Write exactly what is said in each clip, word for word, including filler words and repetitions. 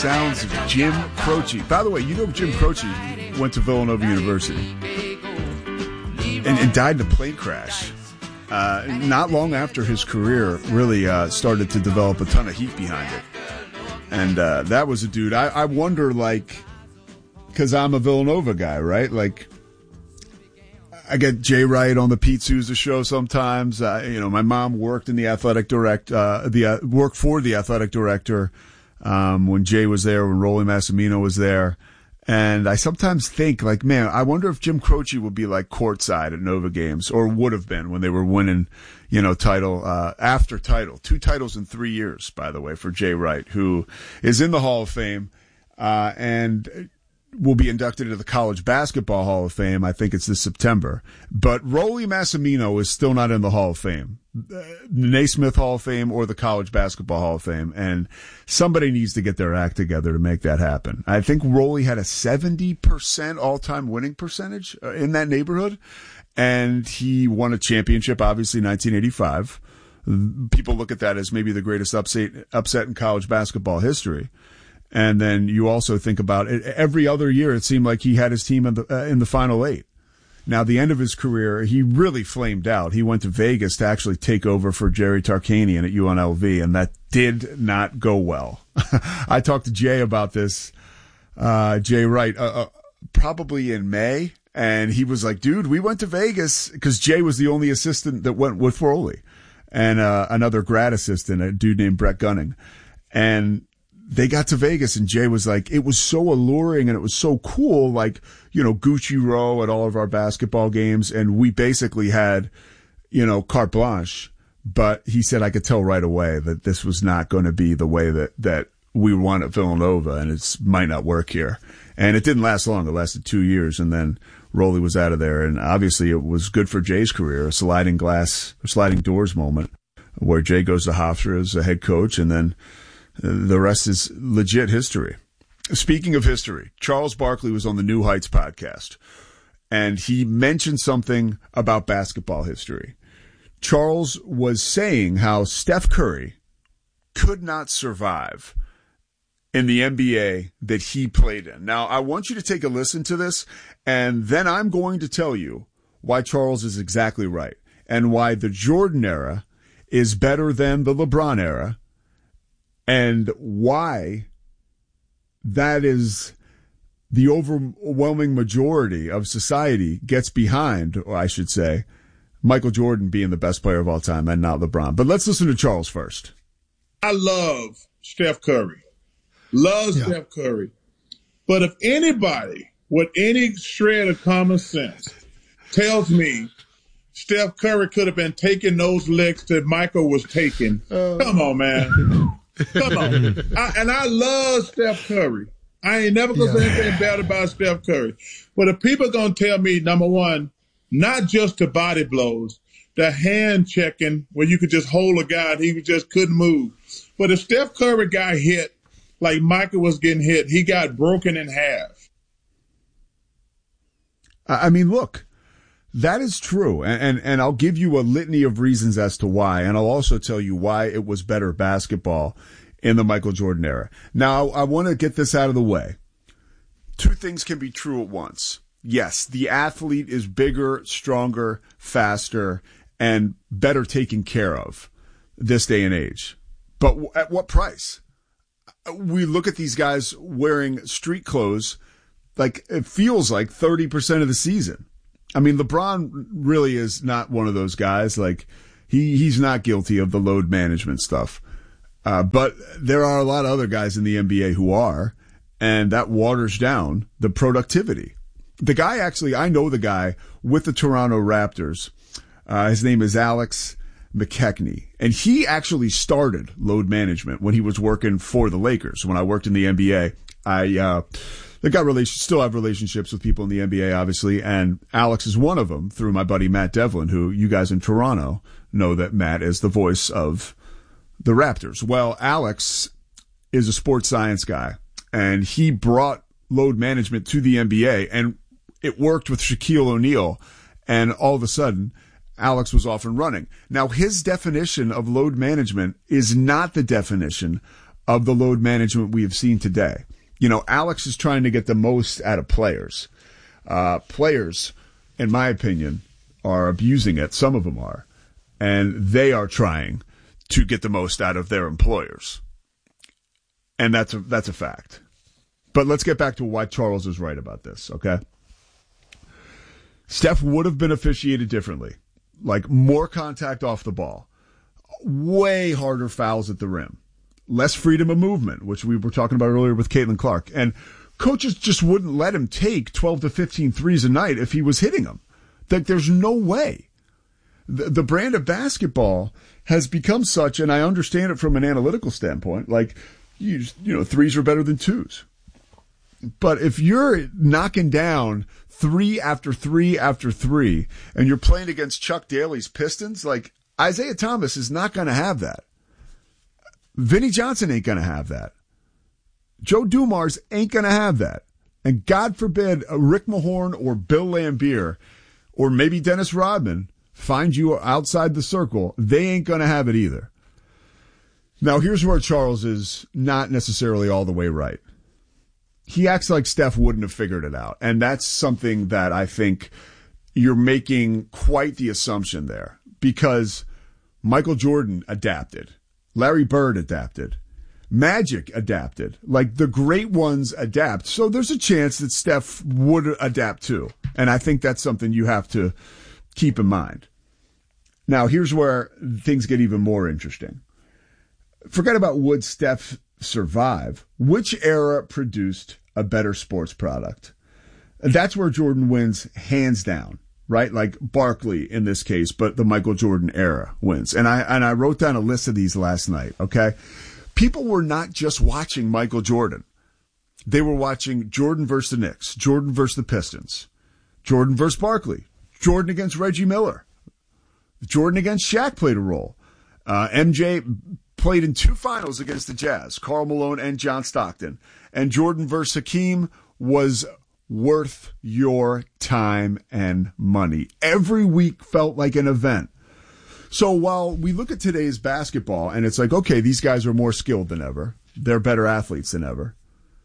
sounds of Jim Croce. By the way, you know Jim Croce went to Villanova University and, and died in a plane crash. Uh, not long after his career really uh, started to develop a ton of heat behind it. And uh, that was a dude. I, I wonder, like, because I'm a Villanova guy, right? Like, I get Jay Wright on the Pete Souza show sometimes. Uh, you know, my mom worked in the athletic direct, uh, the uh, worked for the athletic director um, when Jay was there, when Rolly Massimino was there. And I sometimes think, like, man, I wonder if Jim Croce would be like courtside at Nova games, or would have been when they were winning, you know, title uh, after title, two titles in three years, by the way, for Jay Wright, who is in the Hall of Fame uh, and will be inducted into the College Basketball Hall of Fame. I think it's this September. But Rolly Massimino is still not in the Hall of Fame, the Naismith Hall of Fame or the College Basketball Hall of Fame. And somebody needs to get their act together to make that happen. I think Rolly had a seventy percent all-time winning percentage in that neighborhood. And he won a championship, obviously, nineteen eighty-five. People look at that as maybe the greatest upset, upset in college basketball history. And then you also think about it, every other year it seemed like he had his team in the, uh, in the Final Eight. Now, the end of his career, he really flamed out. He went to Vegas to actually take over for Jerry Tarkanian at U N L V, and that did not go well. I talked to Jay about this, uh, Jay Wright, uh, uh, probably in May, and he was like, dude, we went to Vegas, because Jay was the only assistant that went with Rolly, and uh, another grad assistant, a dude named Brett Gunning. And they got to Vegas, and Jay was like, it was so alluring and it was so cool, like, you know, Gucci Row at all of our basketball games, and we basically had, you know, carte blanche. But he said, I could tell right away that this was not going to be the way that, that we won at Villanova, and it might not work here. And it didn't last long. It lasted two years, and then Rolly was out of there. And obviously it was good for Jay's career, a sliding glass, a sliding doors moment, where Jay goes to Hofstra as a head coach, and then the rest is legit history. Speaking of history, Charles Barkley was on the New Heights podcast, and he mentioned something about basketball history. Charles was saying how Steph Curry could not survive in the N B A that he played in. Now, I want you to take a listen to this, and then I'm going to tell you why Charles is exactly right, and why the Jordan era is better than the LeBron era, and why that is the overwhelming majority of society gets behind, or I should say, Michael Jordan being the best player of all time and not LeBron. But let's listen to Charles first. I love Steph Curry. Love yeah. Steph Curry. But if anybody with any shred of common sense tells me Steph Curry could have been taking those licks that Michael was taking, uh, come on, man. Come on. I, and I love Steph Curry. I ain't never going to yeah. say anything bad about Steph Curry. But if people are going to tell me, number one, not just the body blows, the hand checking where you could just hold a guy and he just couldn't move. But if Steph Curry got hit like Michael was getting hit, he got broken in half. I mean, look, that is true. And, and, and I'll give you a litany of reasons as to why. And I'll also tell you why it was better basketball in the Michael Jordan era. Now, I want to get this out of the way. Two things can be true at once. Yes, the athlete is bigger, stronger, faster, and better taken care of this day and age. But at what price? We look at these guys wearing street clothes like it feels like thirty percent of the season. I mean, LeBron really is not one of those guys. Like he, he's not guilty of the load management stuff. Uh, but there are a lot of other guys in the N B A who are, and that waters down the productivity. The guy actually, I know the guy with the Toronto Raptors. Uh, his name is Alex McKechnie, and he actually started load management when he was working for the Lakers. When I worked in the N B A, I, uh, I got relations, still have relationships with people in the N B A, obviously, and Alex is one of them through my buddy Matt Devlin, who you guys in Toronto know that Matt is the voice of the Raptors. Well, Alex is a sports science guy, and he brought load management to the N B A, and it worked with Shaquille O'Neal, and all of a sudden, Alex was off and running. Now, his definition of load management is not the definition of the load management we have seen today. You know, Alex is trying to get the most out of players. Uh, players, in my opinion, are abusing it. Some of them are. And they are trying to get the most out of their employers. And that's a, that's a fact. But let's get back to why Charles is right about this, okay? Steph would have been officiated differently. Like, more contact off the ball. Way harder fouls at the rim. Less freedom of movement, which we were talking about earlier with Caitlin Clark. And coaches just wouldn't let him take twelve to fifteen threes a night if he was hitting them. Like, there's no way. The, the brand of basketball has become such, and I understand it from an analytical standpoint, like, you, just, you know, threes are better than twos. But if you're knocking down three after three after three, and you're playing against Chuck Daly's Pistons, like, Isaiah Thomas is not going to have that. Vinnie Johnson ain't going to have that. Joe Dumars ain't going to have that. And God forbid Rick Mahorn or Bill Laimbeer or maybe Dennis Rodman find you outside the circle. They ain't going to have it either. Now, here's where Charles is not necessarily all the way right. He acts like Steph wouldn't have figured it out. And that's something that I think you're making quite the assumption there, because Michael Jordan adapted. Larry Bird adapted. Magic adapted. Like, the great ones adapt. So there's a chance that Steph would adapt too. And I think that's something you have to keep in mind. Now, here's where things get even more interesting. Forget about would Steph survive. Which era produced a better sports product? That's where Jordan wins hands down, right? Like Barkley in this case, but the Michael Jordan era wins. And I, and I wrote down a list of these last night. Okay. People were not just watching Michael Jordan. They were watching Jordan versus the Knicks, Jordan versus the Pistons, Jordan versus Barkley, Jordan against Reggie Miller, Jordan against Shaq played a role. Uh, M J played in two finals against the Jazz, Karl Malone and John Stockton. And Jordan versus Hakeem was worth your time and money. Every week felt like an event. So while we look at today's basketball and it's like, okay, these guys are more skilled than ever. They're better athletes than ever.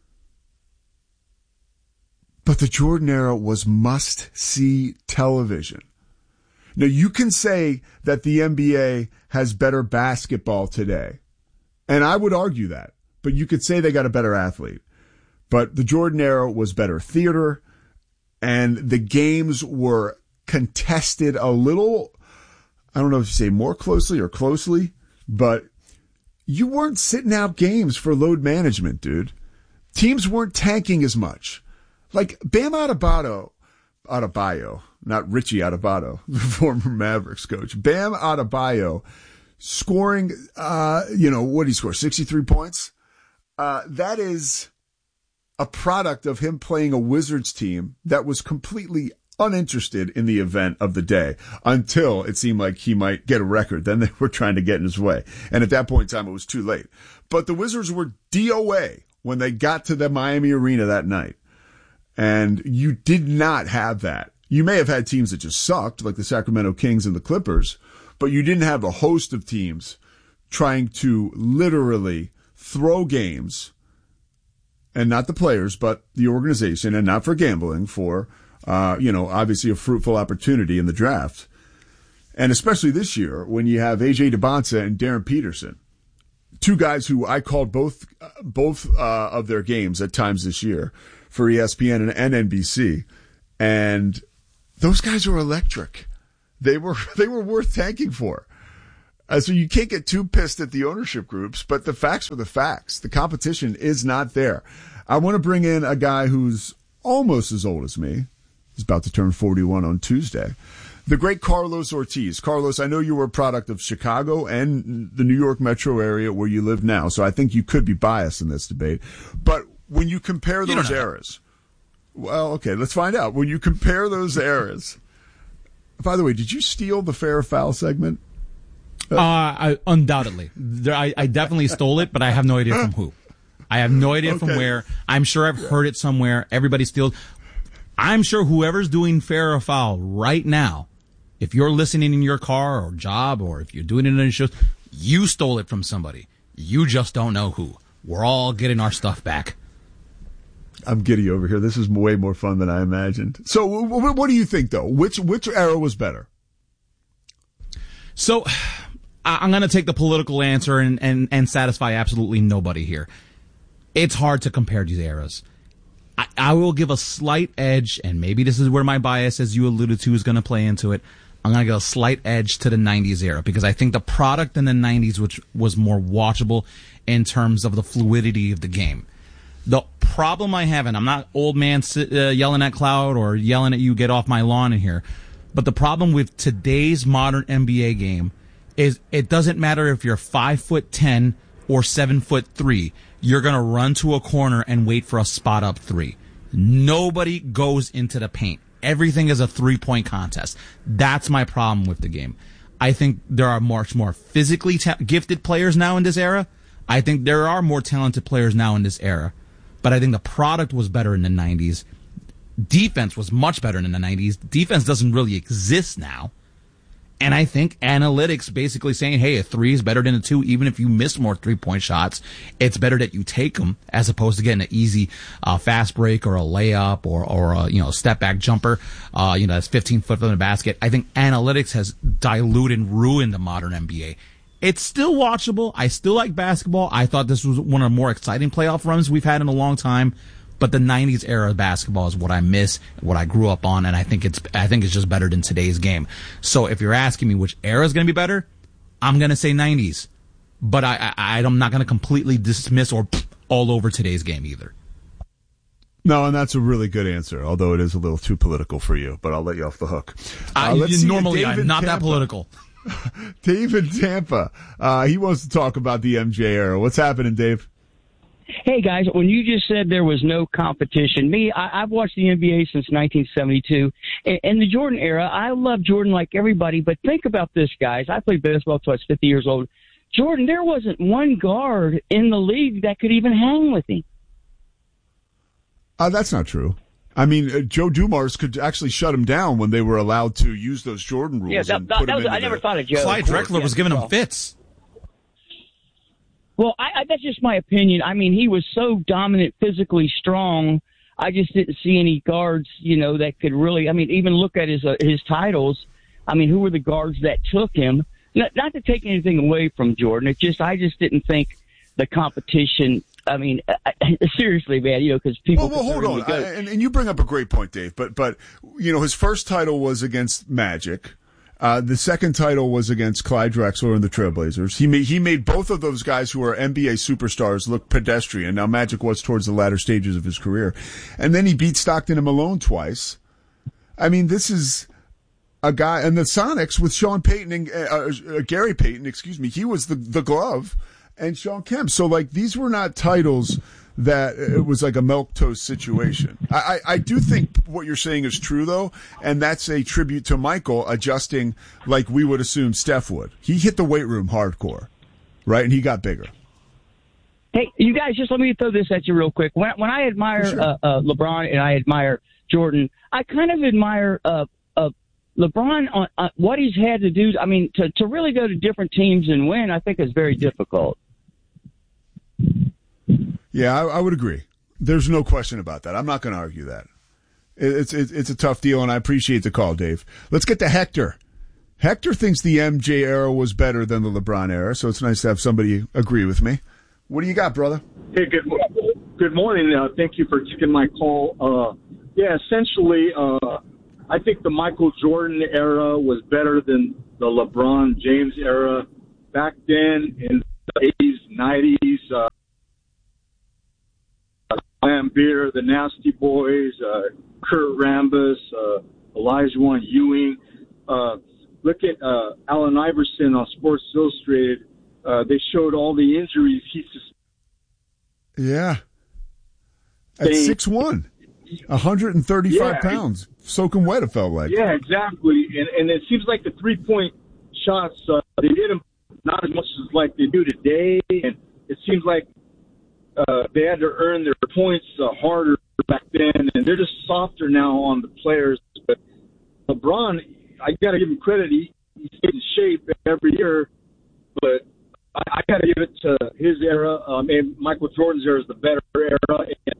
But the Jordan era was must-see television. Now, you can say that the N B A has better basketball today, and I would argue that, but you could say they got a better athlete. But the Jordan era was better theater, and the games were contested a little, I don't know if you say more closely or closely, but you weren't sitting out games for load management, dude. Teams weren't tanking as much. Like Bam Adebayo, Adebayo, not Richie Adebayo, the former Mavericks coach. Bam Adebayo scoring, uh, you know, what did he score? sixty-three points? Uh, that is a product of him playing a Wizards team that was completely uninterested in the event of the day until it seemed like he might get a record. Then they were trying to get in his way. And at that point in time, it was too late. But the Wizards were D O A when they got to the Miami arena that night. And you did not have that. You may have had teams that just sucked, like the Sacramento Kings and the Clippers, but you didn't have a host of teams trying to literally throw games, and not the players, but the organization, and not for gambling, for, uh, you know, obviously a fruitful opportunity in the draft. And especially this year when you have A J DeBonsa and Darren Peterson, two guys who I called both, uh, both, uh, of their games at times this year for E S P N and, and N B C. And those guys were electric. They were, they were worth tanking for. Uh, so you can't get too pissed at the ownership groups, but the facts are the facts. The competition is not there. I want to bring in a guy who's almost as old as me. He's about to turn forty-one on Tuesday. The great Carlos Ortiz. Carlos, I know you were a product of Chicago and the New York metro area where you live now, so I think you could be biased in this debate. But when you compare those you eras, well, okay, let's find out. When you compare those eras, by the way, did you steal the fair or foul segment? Uh, I, undoubtedly. There, I, I definitely stole it, but I have no idea from who. I have no idea okay. from where. I'm sure I've heard it somewhere. Everybody steals. I'm sure whoever's doing fair or foul right now, if you're listening in your car or job, or if you're doing it in a show, you stole it from somebody. You just don't know who. we're all getting our stuff back. I'm giddy over here. This is way more fun than I imagined. So, what do you think, though? Which which era was better? So, I'm going to take the political answer and, and, and satisfy absolutely nobody here. It's hard to compare these eras. I, I will give a slight edge, and maybe this is where my bias, as you alluded to, is going to play into it. I'm going to give a slight edge to the nineties era because I think the product in the nineties, which was more watchable in terms of the fluidity of the game. The problem I have, and I'm not old man uh, yelling at Cloud or yelling at you, get off my lawn in here, but the problem with today's modern N B A game is it doesn't matter if you're five foot ten or seven foot three. You're going to run to a corner and wait for a spot up three. Nobody goes into the paint. Everything is a three-point contest. That's my problem with the game. I think there are much more physically ta- gifted players now in this era. I think there are more talented players now in this era. But I think the product was better in the nineties. Defense was much better in the nineties. Defense doesn't really exist now. And I think analytics basically saying, hey, a three is better than a two, even if you miss more three-point shots. It's better that you take them as opposed to getting an easy uh, fast break or a layup or, or a, you know, step-back jumper, uh, you know, that's fifteen foot from the basket. I think analytics has diluted and ruined the modern N B A. It's still watchable. I still like basketball. I thought this was one of the more exciting playoff runs we've had in a long time. But the nineties era of basketball is what I miss, what I grew up on, and I think it's I think it's just better than today's game. So if you're asking me which era is going to be better, I'm going to say nineties. But I, I, I'm not going to completely dismiss or all over today's game either. No, and that's a really good answer, although it is a little too political for you, but I'll let you off the hook. Uh, uh, you, normally, I'm not Tampa. that political. Dave in Tampa. Uh, he wants to talk about the M J era. What's happening, Dave? Hey, guys, when you just said there was no competition, me, I, I've watched the N B A since nineteen seventy-two. In, in the Jordan era, I love Jordan like everybody, but think about this, guys. I played baseball until I was fifty years old. Jordan, there wasn't one guard in the league that could even hang with him. Uh, that's not true. I mean, uh, Joe Dumars could actually shut him down when they were allowed to use those Jordan rules. Yeah, that, and that, put that him was, I into never the, thought of Joe. Clyde Drexler yeah, was giving well. him fits. Well, I, I, that's just my opinion. I mean, he was so dominant, physically strong. I just didn't see any guards, you know, that could really. I mean, even look at his uh, his titles. I mean, who were the guards that took him? Not, not to take anything away from Jordan. It just I just didn't think the competition. I mean, I, seriously, man, you know, because people. Well, well hold on, I, and, and you bring up a great point, Dave. But but you know, his first title was against Magic. Uh, the second title was against Clyde Drexler and the Trailblazers. He made, he made both of those guys who are N B A superstars look pedestrian. Now, Magic was towards the latter stages of his career. And then he beat Stockton and Malone twice. I mean, this is a guy, and the Sonics with Sean Payton and, uh, uh, Gary Payton, excuse me, he was the, the glove and Sean Kemp. So, like, these were not titles that it was like a milquetoast situation. I, I, I do think what you're saying is true, though, and that's a tribute to Michael adjusting like we would assume Steph would. He hit the weight room hardcore, right, and he got bigger. Hey, you guys, just let me throw this at you real quick. When, when I admire sure. uh, uh, LeBron and I admire Jordan, I kind of admire uh, uh, LeBron on uh, what he's had to do. I mean, to, to really go to different teams and win, I think is very difficult. Yeah, I, I would agree. There's no question about that. I'm not going to argue that. It, it's it, it's a tough deal, and I appreciate the call, Dave. Let's get to Hector. Hector thinks the M J era was better than the LeBron era, so it's nice to have somebody agree with me. What do you got, brother? Hey, good good morning. Uh, thank you for taking my call. Uh, yeah, essentially, uh, I think the Michael Jordan era was better than the LeBron James era. Back then, in the eighties, nineties, uh, Lamb Beer, the Nasty Boys, uh, Kurt Rambis, uh, Olajuwon Ewing. Uh, look at uh, Allen Iverson on Sports Illustrated. Uh, they showed all the injuries he sustained. Yeah. At six one, one hundred thirty-five yeah, pounds. Soaking wet, it felt like. Yeah, exactly. And, and it seems like the three-point shots, uh, they did them not as much as like they do today. And it seems like uh, they had to earn their points uh, harder back then. And they're just softer now on the players. But LeBron, I got to give him credit. He, he stays in shape every year. But I, I got to give it to his era. I mean, Michael Jordan's era is the better era. And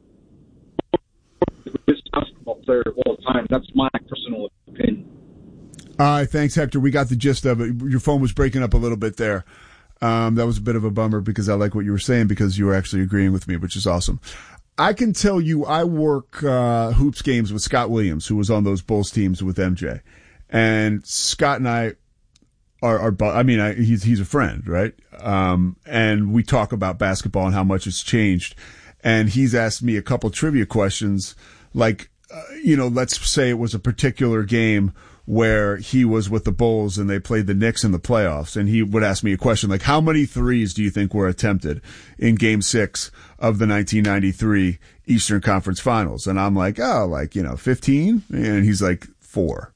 this basketball player of all time. That's my personal opinion. All right, thanks, Hector. We got the gist of it. Your phone was breaking up a little bit there. Um, that was a bit of a bummer because I like what you were saying because you were actually agreeing with me, which is awesome. I can tell you I work uh, hoops games with Scott Williams, who was on those Bulls teams with M J. And Scott and I are, are I mean, I, he's he's a friend, right? Um, and we talk about basketball and how much it's changed. And he's asked me a couple trivia questions, like, uh, you know, let's say it was a particular game where he was with the Bulls and they played the Knicks in the playoffs. And he would ask me a question like, how many threes do you think were attempted in game six of the nineteen ninety-three Eastern Conference Finals? And I'm like, oh, like, you know, fifteen. And he's like, four.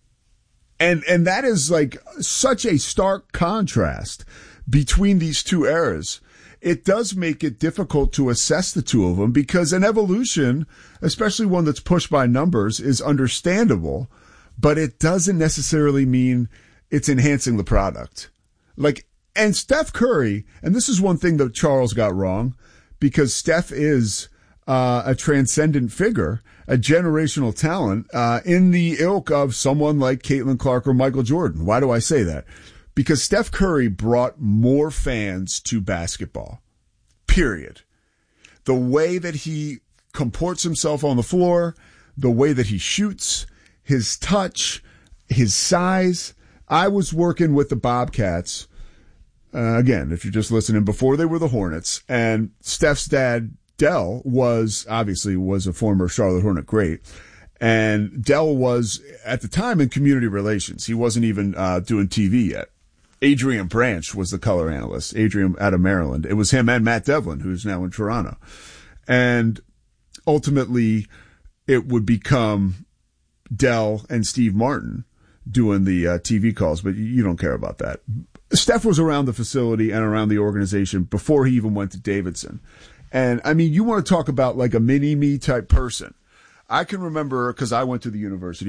And, and that is like such a stark contrast between these two eras. It does make it difficult to assess the two of them because an evolution, especially one that's pushed by numbers, is understandable. But it doesn't necessarily mean it's enhancing the product. Like, and Steph Curry, and this is one thing that Charles got wrong, because Steph is uh, a transcendent figure, a generational talent, uh, in the ilk of someone like Caitlin Clark or Michael Jordan. Why do I say that? Because Steph Curry brought more fans to basketball. Period. The way that he comports himself on the floor, the way that he shoots, his touch, his size. I was working with the Bobcats, uh, again, if you're just listening, before they were the Hornets, and Steph's dad, Dell, was, obviously, was a former Charlotte Hornet great, and Dell was, at the time, in community relations. He wasn't even uh, doing T V yet. Adrian Branch was the color analyst, Adrian out of Maryland. It was him and Matt Devlin, who's now in Toronto. And ultimately, it would become Dell and Steve Martin doing the uh, T V calls, but you don't care about that. Steph was around the facility and around the organization before he even went to Davidson. And, I mean, you want to talk about like a mini-me type person. I can remember, because I went to the university,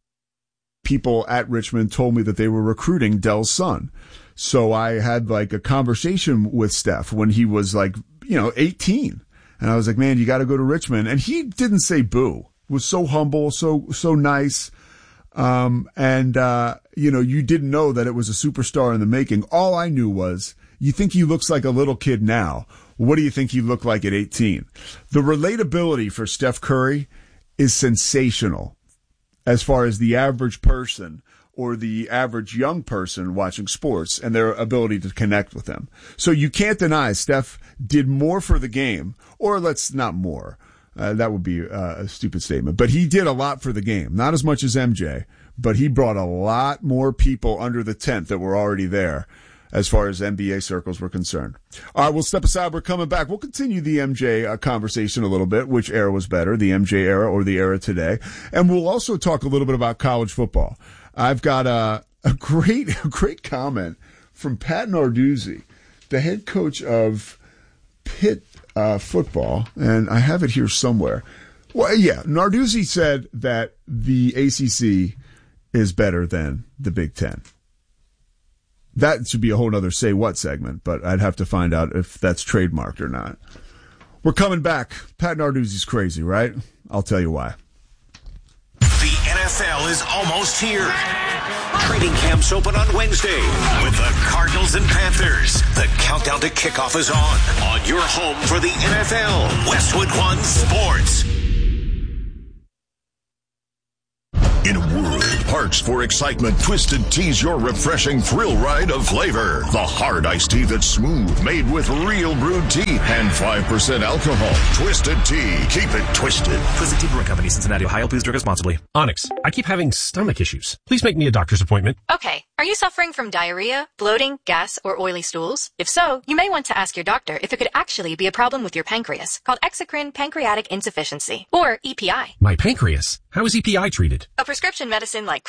people at Richmond told me that they were recruiting Dell's son. So I had like a conversation with Steph when he was like, you know, eighteen. And I was like, man, you got to go to Richmond. And he didn't say boo. Was so humble, so, so nice. Um, and, uh, you know, you didn't know that it was a superstar in the making. All I knew was, you think he looks like a little kid now. What do you think he looked like at eighteen? The relatability for Steph Curry is sensational as far as the average person or the average young person watching sports and their ability to connect with them. So you can't deny Steph did more for the game, or let's not more. Uh, that would be uh, a stupid statement. But he did a lot for the game. Not as much as M J, but he brought a lot more people under the tent that were already there as far as N B A circles were concerned. All right, we'll step aside. We're coming back. We'll continue the M J uh, conversation a little bit. Which era was better, the M J era or the era today? And we'll also talk a little bit about college football. I've got a, a great, a great comment from Pat Narduzzi, the head coach of Pitt Uh, football, and I have it here somewhere. Well, yeah, Narduzzi said that the A C C is better than the Big Ten. That should be a whole other Say What segment, but I'd have to find out if that's trademarked or not. We're coming back. Pat Narduzzi's crazy, right? I'll tell you why. The N F L is almost here. Training camps open on Wednesday with the Cardinals and Panthers. The countdown to kickoff is on. On your home for the N F L, Westwood One Sports. In a world parched for excitement, Twisted Tea's your refreshing thrill ride of flavor. The hard iced tea that's smooth, made with real brewed tea and five percent alcohol. Twisted Tea. Keep it twisted. Twisted Tea Brewing Company, Cincinnati, Ohio. Please drink responsibly. Onyx, I keep having stomach issues. Please make me a doctor's appointment. Okay. Are you suffering from diarrhea, bloating, gas, or oily stools? If so, you may want to ask your doctor if it could actually be a problem with your pancreas, called exocrine pancreatic insufficiency, or E P I. My pancreas? How is E P I treated? A prescription medicine like Cristal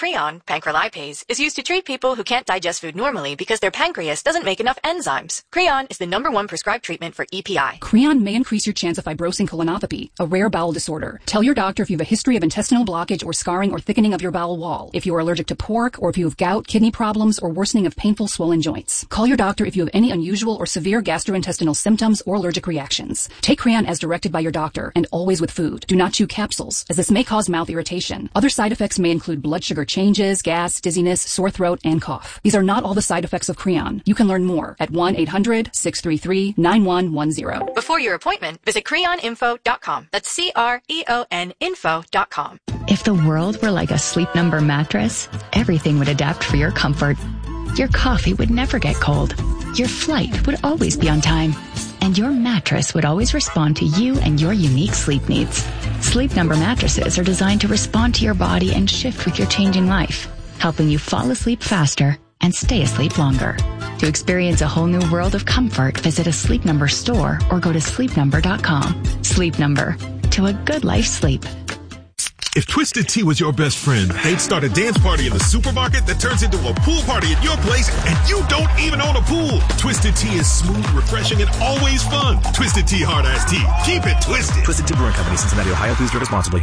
Creon, pancrelipase, is used to treat people who can't digest food normally because their pancreas doesn't make enough enzymes. Creon is the number one prescribed treatment for E P I. Creon may increase your chance of fibrosing colonopathy, a rare bowel disorder. Tell your doctor if you have a history of intestinal blockage or scarring or thickening of your bowel wall, if you are allergic to pork, or if you have gout, kidney problems, or worsening of painful swollen joints. Call your doctor if you have any unusual or severe gastrointestinal symptoms or allergic reactions. Take Creon as directed by your doctor, and always with food. Do not chew capsules, as this may cause mouth irritation. Other side effects may include blood sugar changes, gas, dizziness, sore throat, and cough. These are not all the side effects of Creon. You can learn more at one eight hundred six three three nine one one zero. Before your appointment, visit creon info dot com. That's C R E O N info dot com. If the world were like a Sleep Number mattress, everything would adapt for your comfort. Your coffee would never get cold. Your flight would always be on time. And your mattress would always respond to you and your unique sleep needs. Sleep Number mattresses are designed to respond to your body and shift with your changing life, helping you fall asleep faster and stay asleep longer. To experience a whole new world of comfort, visit a Sleep Number store or go to sleep number dot com. Sleep Number. To a good life sleep. If Twisted Tea was your best friend, they'd start a dance party in the supermarket that turns into a pool party at your place, and you don't even own a pool. Twisted Tea is smooth, refreshing, and always fun. Twisted Tea Hard Ice Tea. Keep it twisted. Twisted Tea Brewing Company, Cincinnati, Ohio. Please drink responsibly.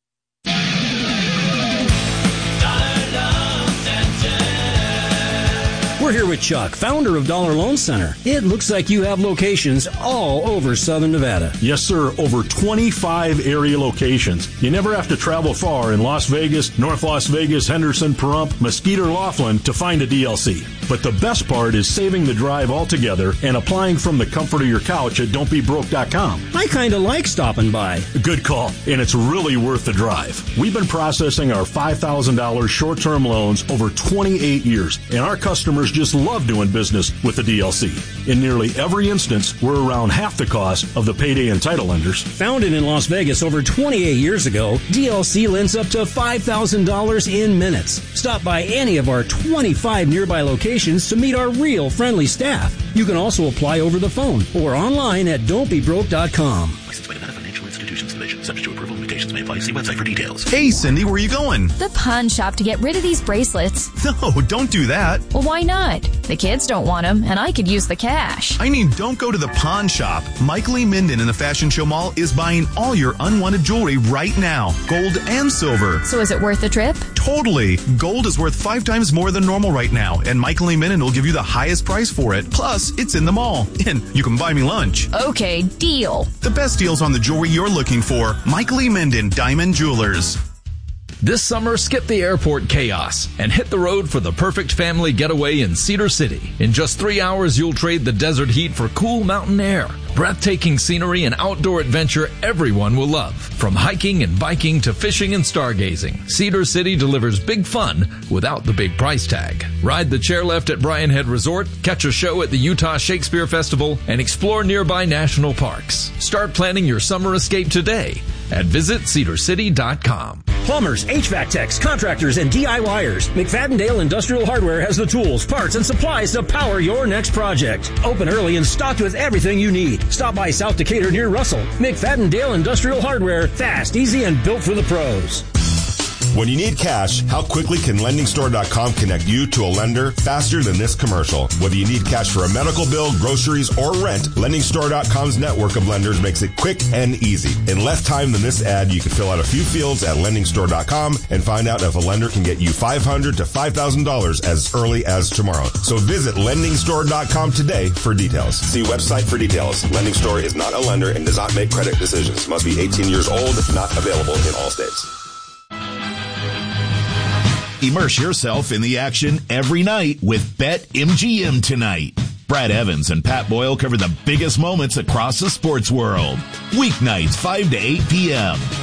We're here with Chuck, founder of Dollar Loan Center. It looks like you have locations all over Southern Nevada. Yes, sir. Over twenty-five area locations. You never have to travel far in Las Vegas, North Las Vegas, Henderson, Pahrump, Mesquite, or Laughlin to find a D L C. But the best part is saving the drive altogether and applying from the comfort of your couch at don't be broke dot com. I kind of like stopping by. Good call, and it's really worth the drive. We've been processing our five thousand dollars short-term loans over twenty-eight years, and our customers just love doing business with the D L C. In nearly every instance, we're around half the cost of the payday and title lenders. Founded in Las Vegas over twenty-eight years ago, D L C lends up to five thousand dollars in minutes. Stop by any of our twenty-five nearby locations to meet our real friendly staff. You can also apply over the phone or online at don't be broke dot com. Licensed by Nevada Financial Institutions Division. Subject to approval. Limitations may apply. See website for details. Hey, Cindy, where are you going? The pawn shop to get rid of these bracelets. No, don't do that. Well, why not? The kids don't want them, and I could use the cash. I mean, don't go to the pawn shop. Mike Lee Minden in the Fashion Show Mall is buying all your unwanted jewelry right now. Gold and silver. So is it worth the trip? Totally. Gold is worth five times more than normal right now, and Mike Lee Minden will give you the highest price for it. Plus, it's in the mall, and you can buy me lunch. Okay, deal. The best deals on the jewelry you're looking for. Mike Lee Minden, Diamond Jewelers. This summer, skip the airport chaos and hit the road for the perfect family getaway in Cedar City. In just three hours, you'll trade the desert heat for cool mountain air. Breathtaking scenery and outdoor adventure everyone will love. From hiking and biking to fishing and stargazing, Cedar City delivers big fun without the big price tag. Ride the chairlift at Bryan Head Resort, catch a show at the Utah Shakespeare Festival, and explore nearby national parks. Start planning your summer escape today at visit cedar city dot com. Plumbers, H V A C techs, contractors, and D I Y ers. McFadden-Dale Industrial Hardware has the tools, parts, and supplies to power your next project. Open early and stocked with everything you need. Stop by South Decatur near Russell. McFadden-Dale Industrial Hardware. Fast, easy, and built for the pros. When you need cash, how quickly can lending store dot com connect you to a lender faster than this commercial? Whether you need cash for a medical bill, groceries, or rent, lending store dot com's network of lenders makes it quick and easy. In less time than this ad, you can fill out a few fields at lending store dot com and find out if a lender can get you five hundred dollars to five thousand dollars as early as tomorrow. So visit lending store dot com today for details. See website for details. Lending Store is not a lender and does not make credit decisions. Must be eighteen years old, not available in all states. Immerse yourself in the action every night with BetMGM tonight. Brad Evans and Pat Boyle cover the biggest moments across the sports world. Weeknights five to eight p.m.